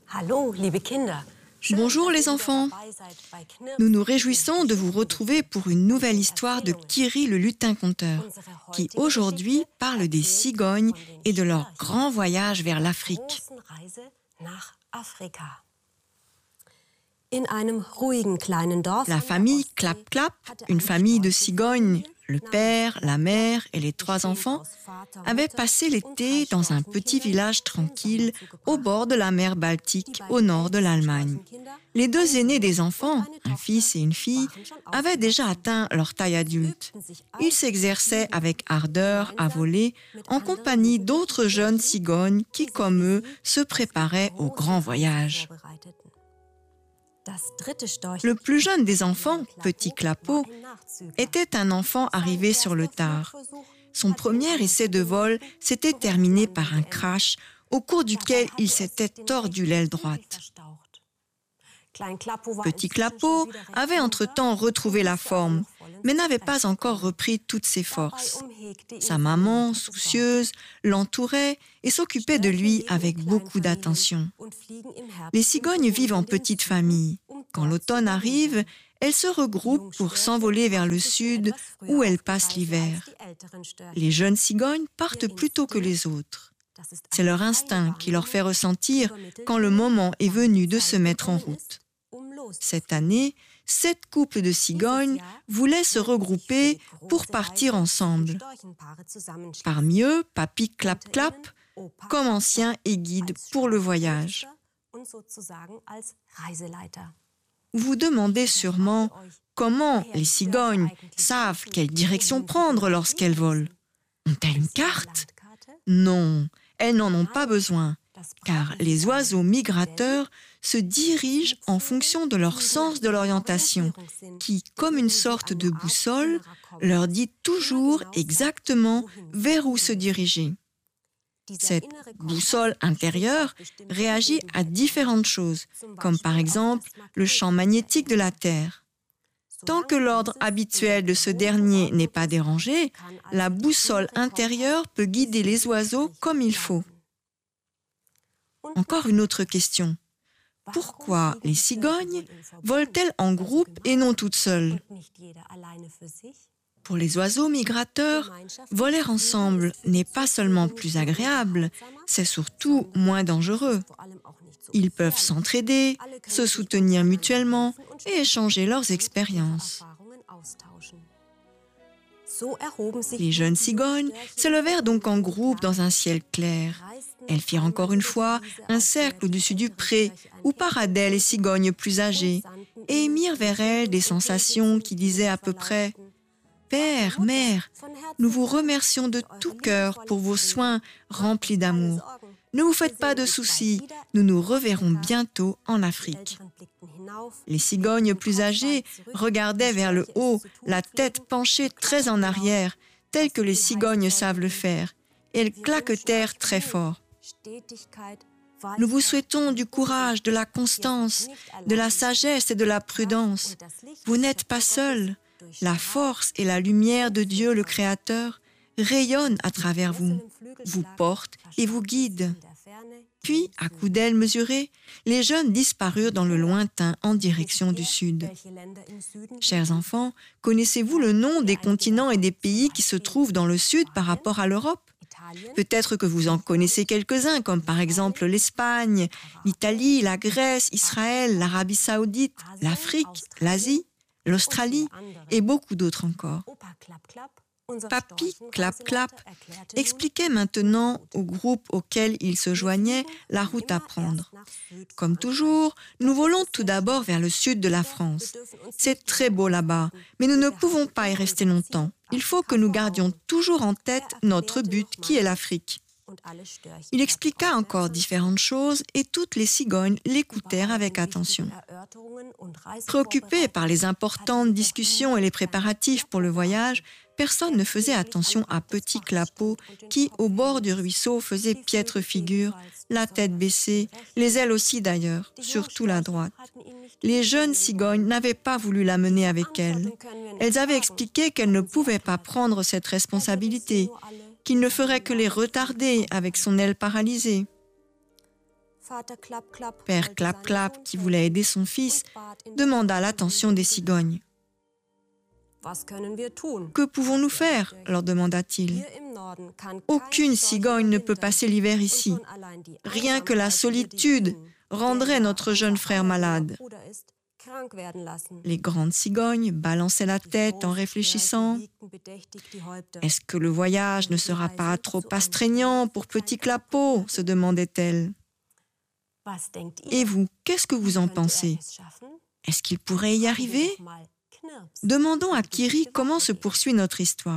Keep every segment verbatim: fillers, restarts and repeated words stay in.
Hallo, liebe Kinder. Bonjour les enfants. Nous nous réjouissons de vous retrouver pour une nouvelle histoire de Kiri le lutin-conteur, qui aujourd'hui parle des cigognes et de leur grand voyage vers l'Afrique. La famille Clap Clap, une famille de cigognes, le père, la mère et les trois enfants, avait passé l'été dans un petit village tranquille au bord de la mer Baltique, au nord de l'Allemagne. Les deux aînés des enfants, un fils et une fille, avaient déjà atteint leur taille adulte. Ils s'exerçaient avec ardeur à voler en compagnie d'autres jeunes cigognes qui, comme eux, se préparaient au grand voyage. Le plus jeune des enfants, Petit Clapeau, était un enfant arrivé sur le tard. Son premier essai de vol s'était terminé par un crash au cours duquel il s'était tordu l'aile droite. Petit Clapeau avait entre-temps retrouvé la forme, mais n'avait pas encore repris toutes ses forces. Sa maman, soucieuse, l'entourait et s'occupait de lui avec beaucoup d'attention. Les cigognes vivent en petite famille. Quand l'automne arrive, elles se regroupent pour s'envoler vers le sud où elles passent l'hiver. Les jeunes cigognes partent plus tôt que les autres. C'est leur instinct qui leur fait ressentir quand le moment est venu de se mettre en route. Cette année, sept couples de cigognes voulaient se regrouper pour partir ensemble. Parmi eux, Papy Clap Clap, comme ancien et guide pour le voyage. Vous vous demandez sûrement comment les cigognes savent quelle direction prendre lorsqu'elles volent. Ont-elles une carte? Non, elles n'en ont pas besoin, car les oiseaux migrateurs se dirigent en fonction de leur sens de l'orientation, qui, comme une sorte de boussole, leur dit toujours exactement vers où se diriger. Cette boussole intérieure réagit à différentes choses, comme par exemple le champ magnétique de la Terre. Tant que l'ordre habituel de ce dernier n'est pas dérangé, la boussole intérieure peut guider les oiseaux comme il faut. Encore une autre question. Pourquoi les cigognes volent-elles en groupe et non toutes seules? Pour les oiseaux migrateurs, voler ensemble n'est pas seulement plus agréable, c'est surtout moins dangereux. Ils peuvent s'entraider, se soutenir mutuellement et échanger leurs expériences. Les jeunes cigognes se levèrent donc en groupe dans un ciel clair. Elles firent encore une fois un cercle au-dessus du pré où paradaient les cigognes plus âgées et émirent vers elles des sensations qui disaient à peu près « Père, mère, nous vous remercions de tout cœur pour vos soins remplis d'amour. Ne vous faites pas de soucis, nous nous reverrons bientôt en Afrique. » Les cigognes plus âgées regardaient vers le haut, la tête penchée très en arrière, telle que les cigognes savent le faire, et elles claquetèrent très fort. « Nous vous souhaitons du courage, de la constance, de la sagesse et de la prudence. Vous n'êtes pas seuls. La force et la lumière de Dieu le Créateur rayonnent à travers vous, vous portent et vous guident. » Puis, à coups d'ailes mesurés, les jeunes disparurent dans le lointain en direction du sud. Chers enfants, connaissez-vous le nom des continents et des pays qui se trouvent dans le sud par rapport à l'Europe? Peut-être que vous en connaissez quelques-uns, comme par exemple l'Espagne, l'Italie, la Grèce, Israël, l'Arabie Saoudite, l'Afrique, l'Asie, l'Australie et beaucoup d'autres encore. Papy Clap Clap expliquait maintenant au groupe auquel il se joignait la route à prendre. Comme toujours, nous volons tout d'abord vers le sud de la France. C'est très beau là-bas, mais nous ne pouvons pas y rester longtemps. Il faut que nous gardions toujours en tête notre but qui est l'Afrique. Il expliqua encore différentes choses et toutes les cigognes l'écoutèrent avec attention. Préoccupés par les importantes discussions et les préparatifs pour le voyage, personne ne faisait attention à Petit Clapeau qui, au bord du ruisseau, faisait piètre figure, la tête baissée, les ailes aussi d'ailleurs, surtout la droite. Les jeunes cigognes n'avaient pas voulu l'amener avec elles. Elles avaient expliqué qu'elles ne pouvaient pas prendre cette responsabilité, qu'il ne ferait que les retarder avec son aile paralysée. Père Clap-Clap, qui voulait aider son fils, demanda l'attention des cigognes. « Que pouvons-nous faire ?» leur demanda-t-il. « Aucune cigogne ne peut passer l'hiver ici. Rien que la solitude rendrait notre jeune frère malade. » Les grandes cigognes balançaient la tête en réfléchissant. « Est-ce que le voyage ne sera pas trop astreignant pour Petit Clapeau ?» se demandait-elle. « Et vous, qu'est-ce que vous en pensez? Est-ce qu'il pourrait y arriver? Demandons à Kiri comment se poursuit notre histoire. »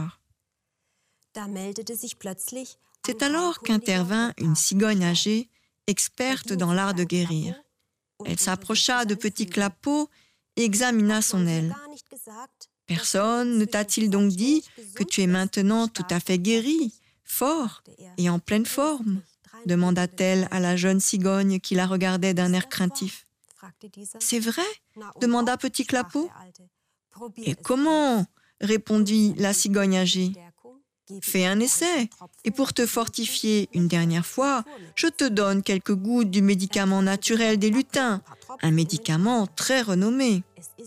C'est alors qu'intervint une cigogne âgée, experte dans l'art de guérir. Elle s'approcha de Petit Clapeau et examina son aile. « Personne ne t'a-t-il donc dit que tu es maintenant tout à fait guéri, fort et en pleine forme ?» demanda-t-elle à la jeune cigogne qui la regardait d'un air craintif. « C'est vrai ?» demanda Petit Clapeau. « Et comment ?» répondit la cigogne âgée. « Fais un essai, et pour te fortifier une dernière fois, je te donne quelques gouttes du médicament naturel des lutins, un médicament très renommé. »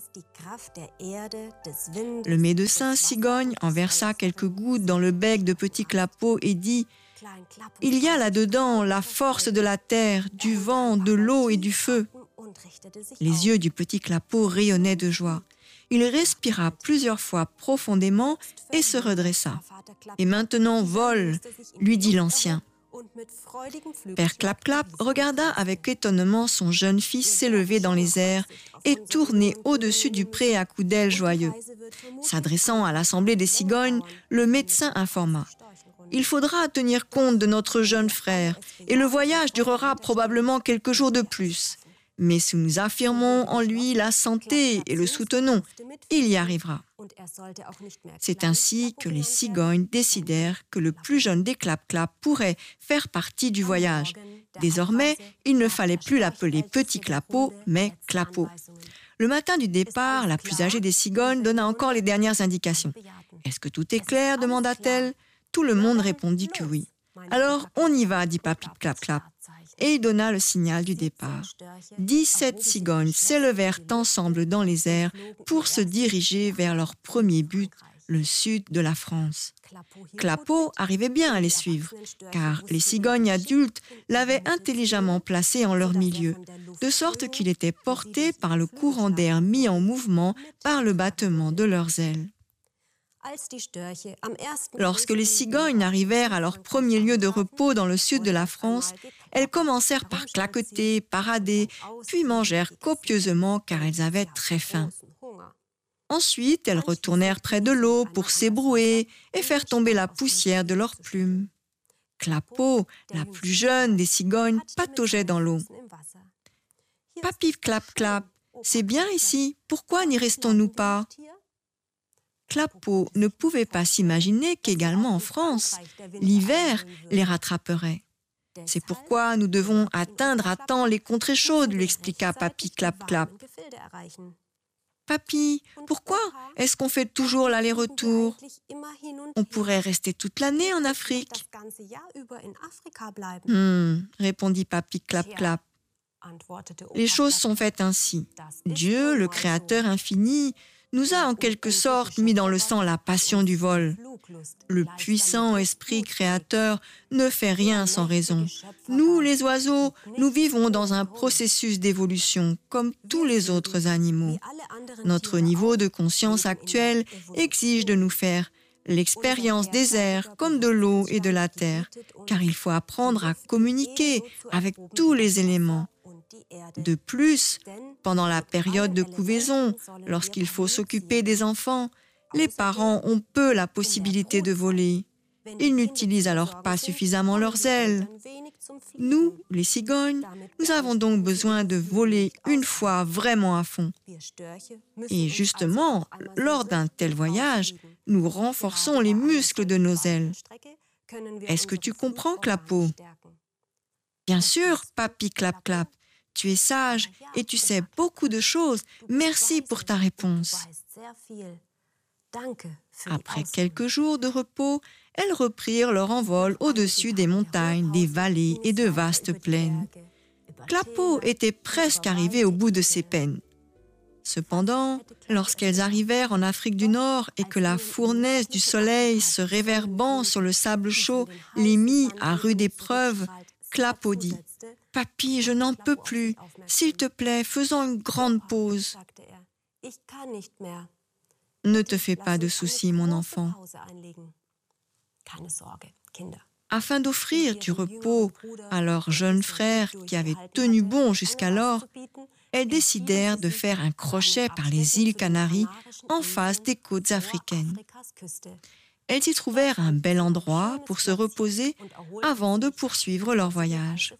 Le médecin cigogne en versa quelques gouttes dans le bec de Petit Clapeau et dit « Il y a là-dedans la force de la terre, du vent, de l'eau et du feu. » Les yeux du Petit Clapeau rayonnaient de joie. Il respira plusieurs fois profondément et se redressa. « Et maintenant, vole !» lui dit l'ancien. Père Clap-Clap regarda avec étonnement son jeune fils s'élever dans les airs et tourner au-dessus du pré à coups d'ailes joyeux. S'adressant à l'assemblée des cigognes, le médecin informa. « Il faudra tenir compte de notre jeune frère et le voyage durera probablement quelques jours de plus. Mais si nous affirmons en lui la santé et le soutenons, il y arrivera. » C'est ainsi que les cigognes décidèrent que le plus jeune des Clap-Clap pourrait faire partie du voyage. Désormais, il ne fallait plus l'appeler Petit Clapeau, mais Clapeau. Le matin du départ, la plus âgée des cigognes donna encore les dernières indications. « Est-ce que tout est clair ?» demanda-t-elle. Tout le monde répondit que oui. « Alors, on y va » dit Papy Clap-Clap. Et il donna le signal du départ. Dix-sept cigognes s'élevèrent ensemble dans les airs pour se diriger vers leur premier but, le sud de la France. Clapeau arrivait bien à les suivre, car les cigognes adultes l'avaient intelligemment placé en leur milieu, de sorte qu'il était porté par le courant d'air mis en mouvement par le battement de leurs ailes. Lorsque les cigognes arrivèrent à leur premier lieu de repos dans le sud de la France, elles commencèrent par claqueter, parader, puis mangèrent copieusement car elles avaient très faim. Ensuite, elles retournèrent près de l'eau pour s'ébrouer et faire tomber la poussière de leurs plumes. Clapeau, la plus jeune des cigognes, pataugeait dans l'eau. « Papy Clap-Clap, c'est bien ici, pourquoi n'y restons-nous pas ?» Clapeau ne pouvait pas s'imaginer qu'également en France, l'hiver les rattraperait. « C'est pourquoi nous devons atteindre à temps les contrées chaudes, » lui expliqua Papy Clap-Clap. « Papy, pourquoi est-ce qu'on fait toujours l'aller-retour? On pourrait rester toute l'année en Afrique. » Hum, répondit Papy Clap-Clap. Les choses sont faites ainsi. Dieu, le Créateur infini, nous a en quelque sorte mis dans le sang la passion du vol. Le puissant esprit créateur ne fait rien sans raison. Nous, les oiseaux, nous vivons dans un processus d'évolution comme tous les autres animaux. Notre niveau de conscience actuel exige de nous faire l'expérience des airs comme de l'eau et de la terre, car il faut apprendre à communiquer avec tous les éléments. De plus, pendant la période de couvaison, lorsqu'il faut s'occuper des enfants, les parents ont peu la possibilité de voler. Ils n'utilisent alors pas suffisamment leurs ailes. Nous, les cigognes, nous avons donc besoin de voler une fois vraiment à fond. Et justement, lors d'un tel voyage, nous renforçons les muscles de nos ailes. Est-ce que tu comprends, Clapeau? Bien sûr, Papy Clap-Clap. Tu es sage et tu sais beaucoup de choses. Merci pour ta réponse. Après quelques jours de repos, elles reprirent leur envol au-dessus des montagnes, des vallées et de vastes plaines. Klapo était presque arrivée au bout de ses peines. Cependant, lorsqu'elles arrivèrent en Afrique du Nord et que la fournaise du soleil se réverbant sur le sable chaud les mit à rude épreuve, Klapo dit « Papy, je n'en peux plus. S'il te plaît, faisons une grande pause. » Ne te fais pas de soucis, mon enfant. Afin d'offrir du repos à leur jeune frère qui avait tenu bon jusqu'alors, elles décidèrent de faire un crochet par les îles Canaries en face des côtes africaines. Elles y trouvèrent un bel endroit pour se reposer avant de poursuivre leur voyage.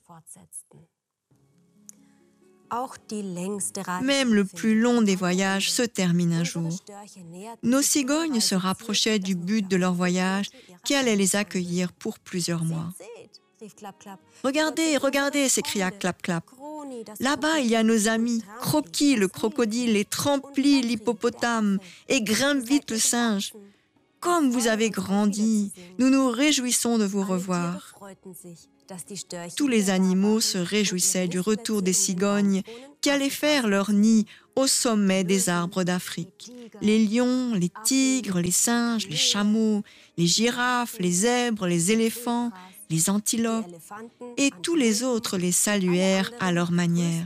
Même le plus long des voyages se termine un jour. Nos cigognes se rapprochaient du but de leur voyage qui allait les accueillir pour plusieurs mois. « Regardez, regardez !» s'écria Clap Clap. « Là-bas, il y a nos amis, Croquis le crocodile et Trampli l'hippopotame et Grimpe vite le singe. Comme vous avez grandi, nous nous réjouissons de vous revoir. » Tous les animaux se réjouissaient du retour des cigognes qui allaient faire leur nid au sommet des arbres d'Afrique. Les lions, les tigres, les singes, les chameaux, les girafes, les zèbres, les éléphants, les antilopes et tous les autres les saluèrent à leur manière.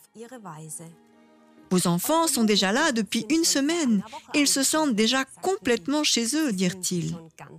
« Vos enfants sont déjà là depuis une semaine et ils se sentent déjà complètement chez eux, dirent-ils. »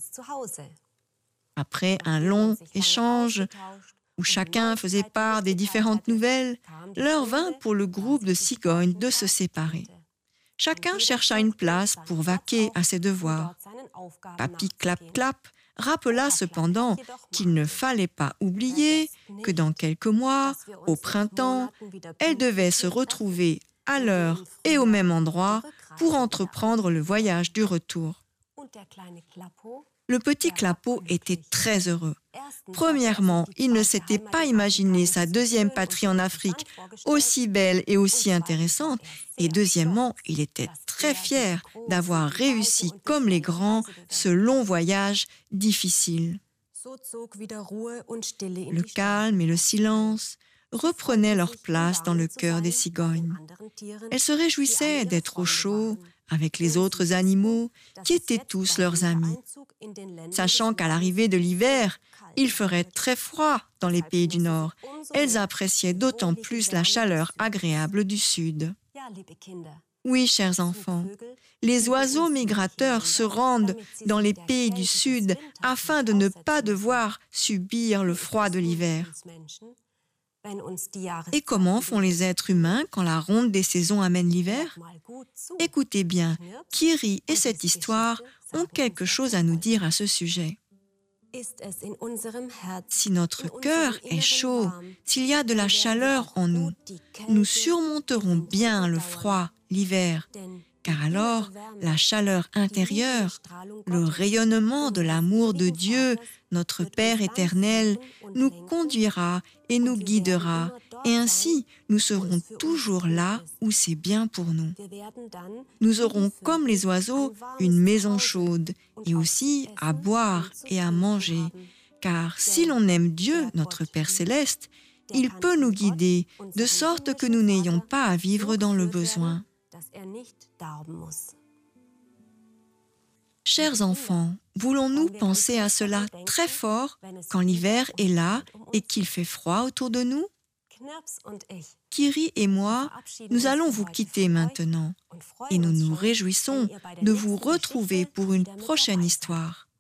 Après un long échange où chacun faisait part des différentes nouvelles, l'heure vint pour le groupe de cigognes de se séparer. Chacun chercha une place pour vaquer à ses devoirs. Papy Clap Clap rappela cependant qu'il ne fallait pas oublier que dans quelques mois, au printemps, elles devaient se retrouver à l'heure et au même endroit pour entreprendre le voyage du retour. Le petit Klapo était très heureux. Premièrement, il ne s'était pas imaginé sa deuxième patrie en Afrique aussi belle et aussi intéressante. Et deuxièmement, il était très fier d'avoir réussi comme les grands ce long voyage difficile. Le calme et le silence reprenaient leur place dans le cœur des cigognes. Elles se réjouissaient d'être au chaud avec les autres animaux qui étaient tous leurs amis. Sachant qu'à l'arrivée de l'hiver, il ferait très froid dans les pays du Nord, elles appréciaient d'autant plus la chaleur agréable du Sud. Oui, chers enfants, les oiseaux migrateurs se rendent dans les pays du Sud afin de ne pas devoir subir le froid de l'hiver. Et comment font les êtres humains quand la ronde des saisons amène l'hiver? Écoutez bien, Kiri et cette histoire ont quelque chose à nous dire à ce sujet. Si notre cœur est chaud, s'il y a de la chaleur en nous, nous surmonterons bien le froid, l'hiver, car alors la chaleur intérieure, le rayonnement de l'amour de Dieu, notre Père éternel, nous conduira et nous guidera, et ainsi nous serons toujours là où c'est bien pour nous. Nous aurons, comme les oiseaux, une maison chaude, et aussi à boire et à manger, car si l'on aime Dieu, notre Père céleste, il peut nous guider, de sorte que nous n'ayons pas à vivre dans le besoin. Chers enfants, voulons-nous penser à cela très fort quand l'hiver est là et qu'il fait froid autour de nous? Kiri et moi, nous allons vous quitter maintenant et nous nous réjouissons de vous retrouver pour une prochaine histoire.